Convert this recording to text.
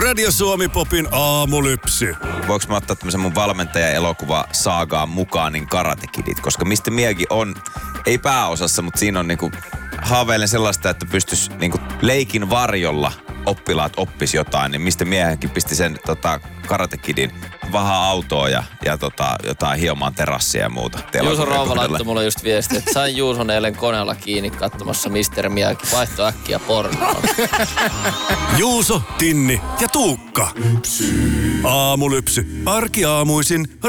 Radio Suomi Popin aamulypsy. Voinko mä ottaa tämmöisen mun valmentaja-elokuva saagaan mukaan, niin Karate Kidit, koska Mr. Miyagi on, ei pääosassa, mutta siinä on niinku haaveilen sellaista, että pystyisi niinku leikin varjolla oppilaat oppisi jotain, niin Mr. Miyagi pisti sen Karate Kidin vahaa autoa ja jotain hiomaan terassia ja muuta. Juuso Rouva laittoi mulle just viesti, että sain Juuson eilen koneella kiinni katsomassa Mr. Miyagi. Vaihto äkkiä pornoon. Juuso, Tinni ja Tuukka. Aamulypsy. Arkiaamuisin